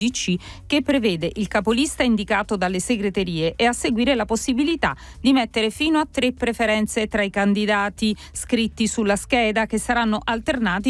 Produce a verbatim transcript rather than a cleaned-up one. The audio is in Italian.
che prevede il capolista indicato dalle segreterie e a seguire la possibilità di mettere fino a tre preferenze tra i candidati scritti sulla scheda, che saranno alternati